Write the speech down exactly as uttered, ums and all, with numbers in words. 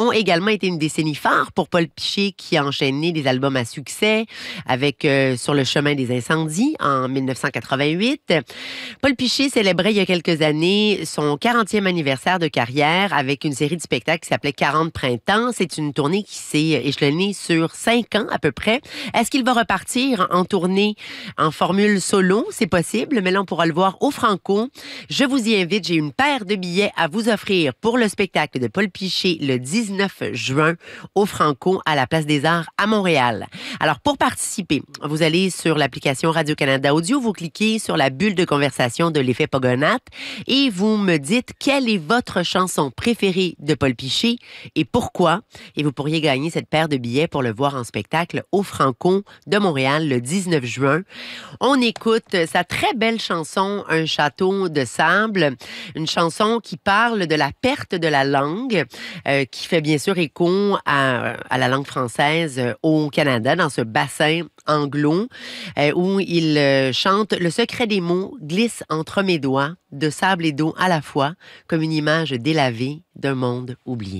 ont également été une décennie phare pour Paul Piché qui a enchaîné des albums à succès avec euh, Sur le chemin des incendies en mille neuf cent quatre-vingt-huit. Paul Piché célébrait il y a quelques années son quarantième anniversaire de carrière avec une série de spectacles qui s'appelait quarante printemps. C'est une tournée qui s'est échelonnée sur cinq ans à peu près. Est-ce qu'il va repartir en tournée en formule solo? C'est possible, mais là, on pourra le voir au Franco. Je vous y invite. J'ai une paire de billets à vous offrir pour le spectacle de Paul Piché le dix-neuf juin au Franco à la Place des Arts à Montréal. Alors, pour participer, vous allez sur l'application Radio-Canada Audio, vous cliquez sur la bulle de conversation de l'effet Pogonat et vous me dites quelle est votre chanson préférée de Paul Piché et pourquoi. Et vous pourriez gagner cette paire de billets pour le voir en spectacle au Franco de Montréal le dix-neuf juin. On écoute sa très belle chanson Un château de sable, une chanson qui parle de la perte de la langue, euh, qui fait bien sûr écho à, à la langue française euh, au Canada, dans ce bassin anglo, euh, où il euh, chante « Le secret des mots glisse entre mes doigts, de sable et d'eau à la fois, comme une image délavée d'un monde oublié ».